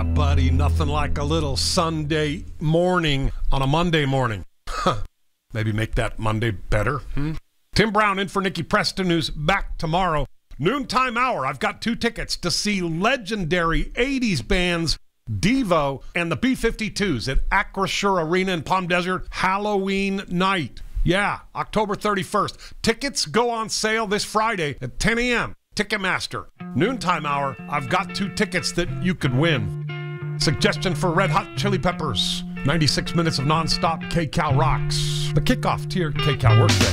buddy. Nothing like a little Sunday morning on a Monday morning. Maybe make that Monday better. Tim Brown in for Nikki Preston, who's back tomorrow. Noontime hour. I've got 2 tickets to see legendary 80s bands Devo and the B-52s at Acrisure Arena in Palm Desert Halloween night. Yeah, October 31st. Tickets go on sale this Friday at 10 a.m. Ticketmaster. Noontime hour. I've got 2 tickets that you could win. Suggestion for Red Hot Chili Peppers. 96 minutes of nonstop KCal rocks. The kickoff to your KCal workday.